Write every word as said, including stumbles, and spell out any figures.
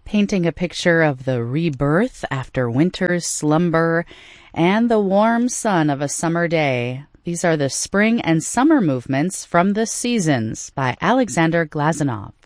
painting a picture of the rebirth after winter's slumber and the warm sun of a summer day. These are the spring and summer movements from the Seasons by Alexander Glazunov.